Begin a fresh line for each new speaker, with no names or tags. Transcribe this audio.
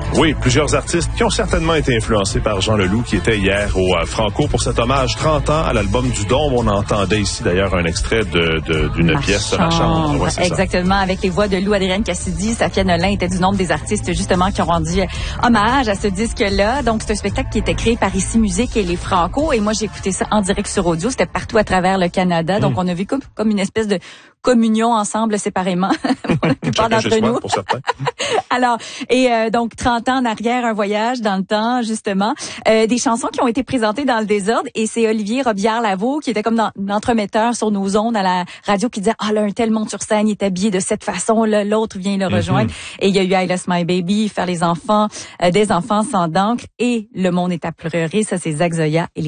Oui, plusieurs artistes qui ont certainement été influencés par Jean Leloup qui était hier au Franco pour cet hommage 30 ans à l'album du Dôme. On entendait ici d'ailleurs un extrait d'une pièce de La Chambre. Ouais,
exactement,
ça.
Avec les voix de Lou Adrienne Cassidy, Safia Nolin était du nombre des artistes justement qui ont rendu hommage à ce disque-là. Donc c'est un spectacle qui était créé par Ici Musique et les Franco et moi j'ai écouté ça en direct sur audio. C'était partout à travers le Canada. Donc on a vu comme une espèce de communion ensemble séparément pour la plupart d'entre nous.
Pour certains.
Alors, donc 30 ans en arrière, un voyage dans le temps, justement. Des chansons qui ont été présentées dans le désordre et c'est Olivier Robillard-Lavaux qui était comme l'entremetteur sur nos ondes à la radio qui disait « Ah là, un tel monte sur scène, il est habillé de cette façon, là, l'autre vient le rejoindre. Et il y a eu I Lost My Baby, Faire les enfants, Des enfants sans d'encre et Le monde est à pleurer. Ça, c'est Zach Zoya et les